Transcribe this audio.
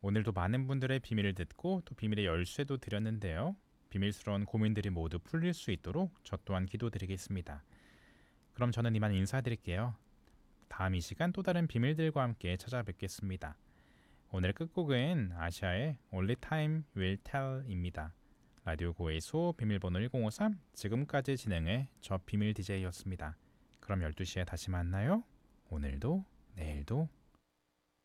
오늘도 많은 분들의 비밀을 듣고 또 비밀의 열쇠도 드렸는데요. 비밀스러운 고민들이 모두 풀릴 수 있도록 저 또한 기도드리겠습니다. 그럼 저는 이만 인사드릴게요. 다음 이 시간 또 다른 비밀들과 함께 찾아뵙겠습니다. 오늘 끝곡은 아시아의 Only Time Will Tell입니다. 라디오 고에서 비밀번호 1053, 지금까지 진행해 저 비밀 DJ였습니다. 그럼 12시에 다시 만나요. 오늘도 내일도